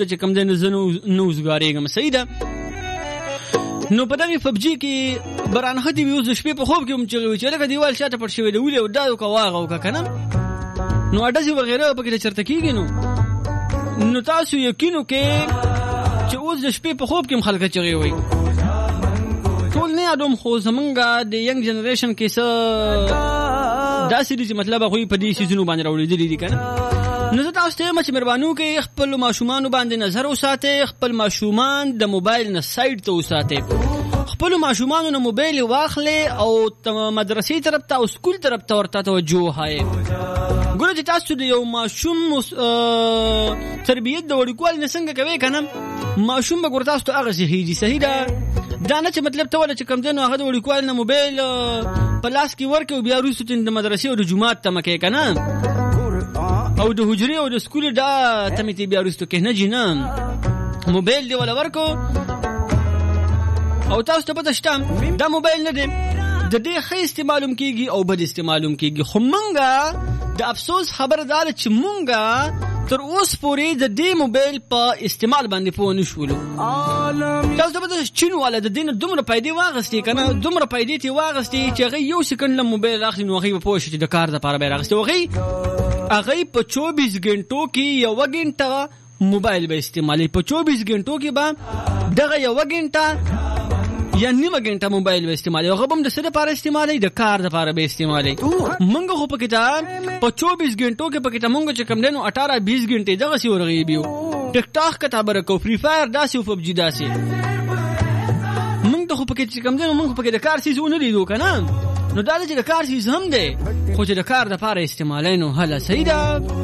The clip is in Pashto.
ته چې کوم دین زنو نوزګاریږم صحیح ده. نو په دغه پبجی کې برانه دی ویوز شپې په خوب کې هم چې لکه دیوال شاته پټ شوی دی ولې او دا کو واغه او کنه نو اډزي وغیرہ په کې چرته کیږي نو تاسو یقینو کې چې اوس د شپې په خوب کې خلک چغي وي ټول نه ادم خو زمونږه د ینګ جنریشن کې څه داسې دي چې مطلب خو په دې سيزونو باندې راوړل دي کنه. نو تاسو ته مچ مهربانو کې خپل ماشومان باندې نظر وساته، خپل ماشومان د موبایل نه سایډ ته وساته، خپل ماشومان نه موبایل واخلې او مدرسې طرف ته او سکول طرف ته ورته توجه هاي. ګوره چې تاسو د یو ماشوم تربیت د وړوکوالي نه څنګه کوي کنه ماشوم به ګوره تاسو ته هغه هیږي صحیح ده دا نه چې مطلب ته ولا چې کم دنو هغه د وړوکوالي نه موبایل په لاس کې ورکه او بیا وروسته د مدرسې او د جماعت ته مکه کنه او د حجرې او د سکول دا تمې بیا وروسته کې نه جنم موبایل دی ولا ورکو او تاسو ته پته شته دا موبایل نه دی د دې ښه استعمالوم کیږي او بد استعمالوم کیږي. خو مونږه د افسوس خبر دار چې مونږه تر اوس پورې د دې موبایل په استعمال باندې پوه نه شولو. تاسو ته پته چین والا د دین دومره پیدا واغستې کنه دومره پیدا تی واغستې چې هغه یو سکند له موبایل اخلي نو هغه په پوه شي د کار لپاره به راغستې هغه په 24 غنټو کې یو غنټه موبایل به استعمالي په 24 غنټو کې به دغه یو غنټه یا نیمه غنټه موبایل به استعمالي او غبم د سره لپاره استعمالي د کار لپاره به استعمالي. منګه خو پکې تا په 24 غنټو کې پکې تا مونږ چې کم دنو 18-20 غنټه دغه سی ورغي بیو ټیک ټاک کتابه رکو فری فایر داسې او پبجی داسې مونږ ته خو پکې چې کم دنو مونږ پکې د کار سیزونه لیدو کنه نو دا چې د کار سیز هم دی خو چې د کار لپاره استعمالي نو هله صحیح ده.